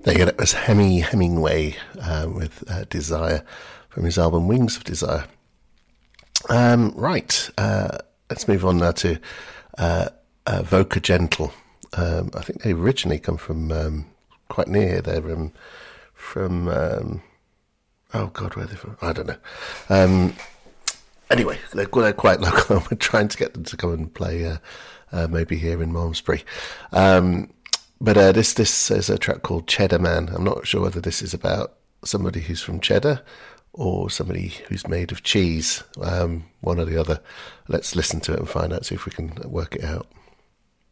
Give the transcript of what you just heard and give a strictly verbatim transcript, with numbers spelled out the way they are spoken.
There you go, that was Hemi Hemingway uh, with uh, Desire from his album Wings of Desire. Um, right, uh, let's move on now to uh, uh, Voca Gentle. Um, I think they originally come from um, quite near here. They're um, from, um, oh God, where are they from? I don't know. Um, anyway, they're, they're quite local. We're trying to get them to come and play uh, uh, maybe here in Malmesbury. Um But uh, this this is a track called Cheddar Man. I'm not sure whether this is about somebody who's from Cheddar or somebody who's made of cheese, um, one or the other. Let's listen to it and find out, see if we can work it out.